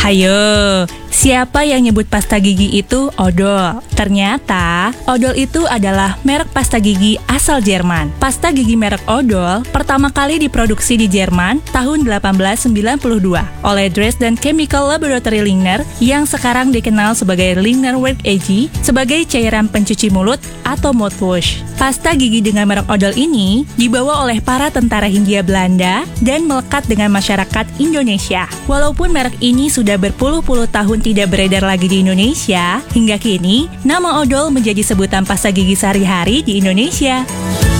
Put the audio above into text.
Hayo, siapa yang nyebut pasta gigi itu odol? Ternyata, odol itu adalah merek pasta gigi asal Jerman. Pasta gigi merek odol pertama kali diproduksi di Jerman tahun 1892 oleh Dresden Chemical Laboratory Ligner yang sekarang dikenal sebagai Ligner Work AG sebagai cairan pencuci mulut atau mouthwash. Pasta gigi dengan merek odol ini dibawa oleh para tentara Hindia Belanda dan melekat dengan masyarakat Indonesia. Walaupun merek ini sudah berpuluh-puluh tahun tidak beredar lagi di Indonesia, hingga kini nama odol menjadi sebutan pasta gigi sehari-hari di Indonesia.